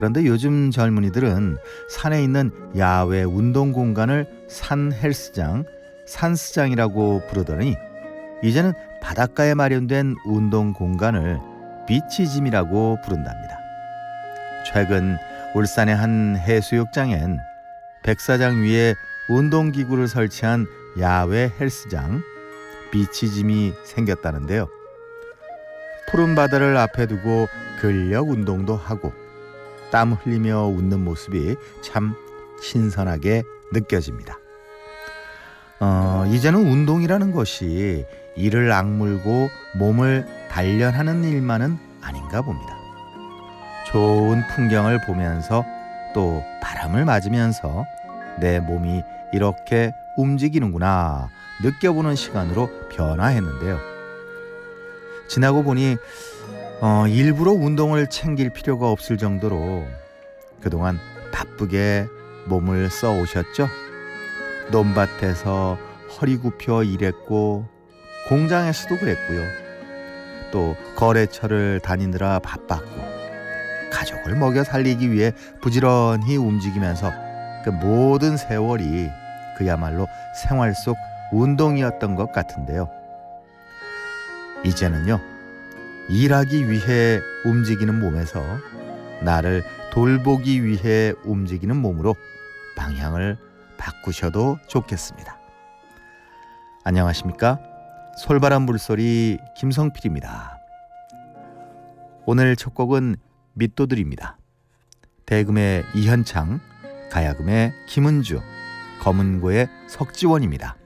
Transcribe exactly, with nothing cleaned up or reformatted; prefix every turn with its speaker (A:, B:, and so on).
A: 그런데 요즘 젊은이들은 산에 있는 야외 운동 공간을 산 헬스장, 산스장이라고 부르더니 이제는 바닷가에 마련된 운동 공간을 비치짐이라고 부른답니다. 최근 울산의 한 해수욕장엔 백사장 위에 운동기구를 설치한 야외 헬스장, 비치짐이 생겼다는데요. 푸른 바다를 앞에 두고 근력 운동도 하고 땀 흘리며 웃는 모습이 참 신선하게 느껴집니다. 어, 이제는 운동이라는 것이 이를 악물고 몸을 단련하는 일만은 아닌가 봅니다. 좋은 풍경을 보면서 또 바람을 맞으면서 내 몸이 이렇게 움직이는구나 느껴보는 시간으로 변화했는데요. 지나고 보니 어, 일부러 운동을 챙길 필요가 없을 정도로 그동안 바쁘게 몸을 써 오셨죠. 논밭에서 허리 굽혀 일했고 공장에서도 그랬고요. 또 거래처를 다니느라 바빴고 가족을 먹여 살리기 위해 부지런히 움직이면서 그 모든 세월이 그야말로 생활 속 운동이었던 것 같은데요. 이제는요, 일하기 위해 움직이는 몸에서 나를 돌보기 위해 움직이는 몸으로 방향을 바꾸셔도 좋겠습니다. 안녕하십니까? 솔바람 물소리 김성필입니다. 오늘 첫 곡은 밑도들입니다. 대금의 이현창, 가야금의 김은주, 검은고의 석지원입니다.